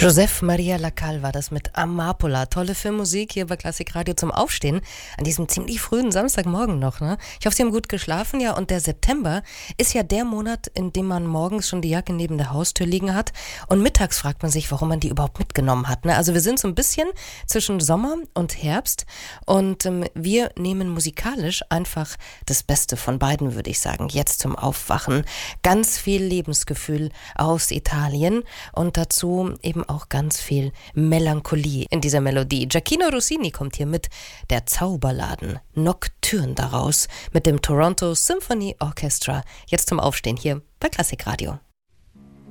Joseph Maria Lacal war das mit Amapola. Tolle Filmmusik hier bei Klassikradio zum Aufstehen an diesem ziemlich frühen Samstagmorgen noch. Ne? Ich hoffe, Sie haben gut geschlafen. Ja, und der September ist ja der Monat, in dem man morgens schon die Jacke neben der Haustür liegen hat. Und mittags fragt man sich, warum man die überhaupt mitgenommen hat. Ne? Also wir sind so ein bisschen zwischen Sommer und Herbst. Und wir nehmen musikalisch einfach das Beste von beiden, würde ich sagen. Jetzt zum Aufwachen. Ganz viel Lebensgefühl aus Italien und dazu eben auch ganz viel Melancholie in dieser Melodie. Gioachino Rossini kommt hier mit der Zauberladen Nocturne daraus mit dem Toronto Symphony Orchestra. Jetzt zum Aufstehen hier bei Klassikradio.